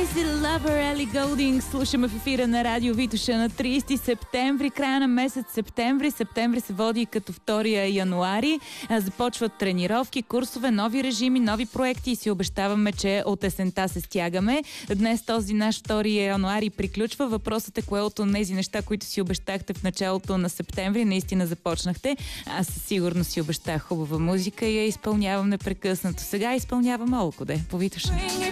Crazy Lover, Ели Голдинг. Слушаме в ефира на Радио Витоша на 30 септември, края на месец септември. Септември се води като 2 януари. Започват тренировки, курсове, нови режими, нови проекти и си обещаваме, че от есента се стягаме. Днес този наш 2 януари приключва. Въпросът е кое от тези неща, които си обещахте в началото на септември, наистина започнахте. Аз сигурно си обещах хубава музика и я изпълнявам непрекъснато. Сега изпълнявам Олко де по Витоша.